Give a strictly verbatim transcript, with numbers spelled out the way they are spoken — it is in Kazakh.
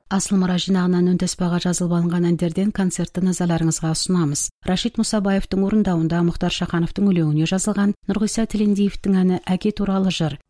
Асыл мұра жинағынан үнтаспаға жазылған әндерден концертті назарларыңызға ұсынамыз. Рашид Мұсабаевтың орындауында Мұхтар Шахановтың өлеңіне жазылған Нұрғиса Тілендиевтің әні «Әке туралы жыр»